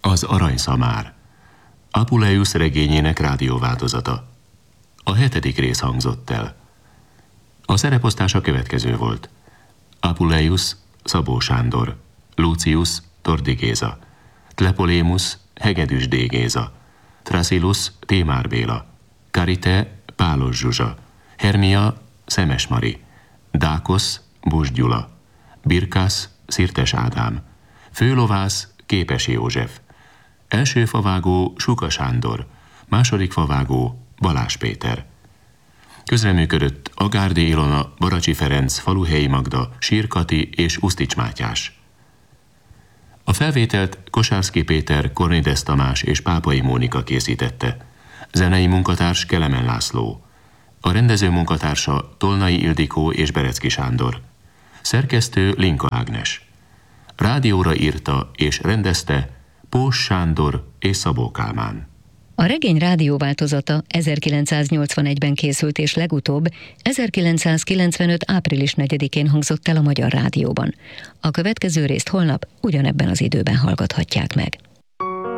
Az aranyszamár. Apuleius regényének rádióváltozata. A 7. rész hangzott el. A szereposztás a következő volt. Apuleius Szabó Sándor, Lucius Tordi Géza, Tlepolémus Hegedűs D. Géza, Thrasilus Témár Béla, Karite Pálos Zsuzsa, Hermia Szemes Mari, Dákosz Bus Gyula, Birkász Szirtes Ádám, főlovász Képesi József, első favágó Suka Sándor, második favágó Balázs Péter. Közreműködött Agárdi Ilona, Baracsi Ferenc, Faluhelyi Magda, Sírkati és Usztics Mátyás. A felvételt Kosárszky Péter, Kornides Tamás és Pápai Mónika készítette. Zenei munkatárs Kelemen László. A rendező munkatársa Tolnai Ildikó és Berecki Sándor. Szerkesztő Linka Ágnes. Rádióra írta és rendezte Pós Sándor és Szabó Kálmán. A regény rádióváltozata 1981-ben készült, és legutóbb 1995. április 4-én hangzott el a Magyar Rádióban. A következő részt holnap ugyanebben az időben hallgathatják meg.